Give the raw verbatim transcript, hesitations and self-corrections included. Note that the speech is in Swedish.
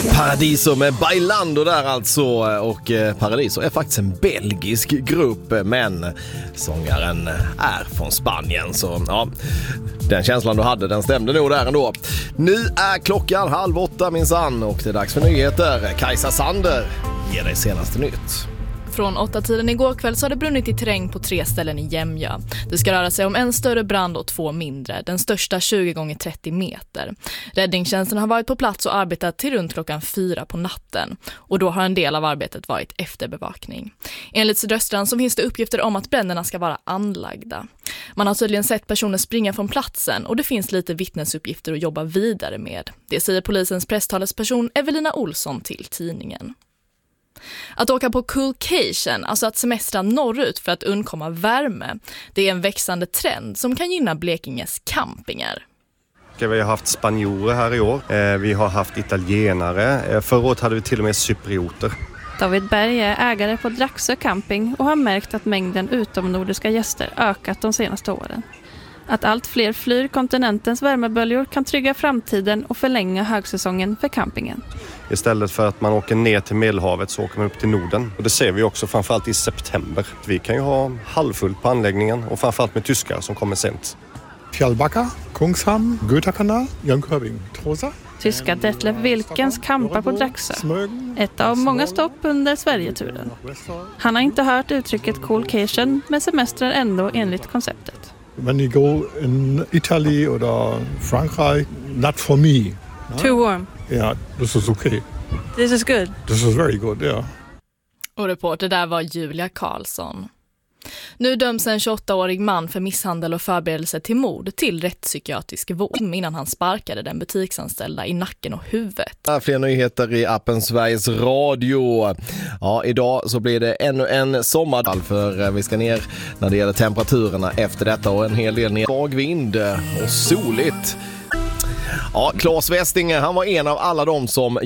Paradiso med Bailando där alltså, och Paradiso är faktiskt en belgisk grupp, men sångaren är från Spanien, så ja, den känslan du hade, den stämde nog där ändå. Nu är klockan halv åtta minsann och det är dags för nyheter. Kajsa Sander ger dig senaste nytt. Från åtta tiden igår kväll så har det brunnit i terräng på tre ställen i Jämjö. Det ska röra sig om en större brand och två mindre, den största tjugo gånger trettio meter. Räddningstjänsten har varit på plats och arbetat till runt klockan fyra på natten. Och då har en del av arbetet varit efterbevakning. Enligt Sydöstran så finns det uppgifter om att bränderna ska vara anlagda. Man har tydligen sett personer springa från platsen och det finns lite vittnesuppgifter att jobba vidare med. Det säger polisens presstalesperson Evelina Olsson till tidningen. Att åka på coolcation, alltså att semestra norrut för att undkomma värme, det är en växande trend som kan gynna Blekinges campingar. Vi har haft spanjorer här i år, vi har haft italienare, förra året hade vi till och med cyprioter. David Berg är ägare på Draxö camping och har märkt att mängden utomnordiska gäster ökat de senaste åren. Att allt fler flyr kontinentens värmeböljor kan trygga framtiden och förlänga högsäsongen för campingen. Istället för att man åker ner till Medelhavet så åker man upp till Norden. Och det ser vi också framförallt i september. Vi kan ju ha halvfullt på anläggningen och framförallt med tyskar som kommer sent. Fjällbacka, Kungshamn, Götakanal, Jönköping, Trosa. Tyska Detlef Wilkens campar på Draxö. Ett av många stopp under Sverigeturen. Han har inte hört uttrycket coolcation men semestrar ändå enligt konceptet. When you go in Italy eller Frankrike, not for me. Too warm. Yeah, this is okay. This is good. This is very good, yeah. Och reporter där var Julia Karlsson. Nu döms en tjugoåttaårig man för misshandel och förberedelse till mord till rättspsykiatrisk vård innan han sparkade den butiksanställda i nacken och huvudet. Fler nyheter i appen Sveriges Radio. Ja, idag så blir det ännu en sommar för vi ska ner när det gäller temperaturerna efter detta och en hel del ner. Svag vind och soligt. Ja, Claes Westing, han var en av alla de som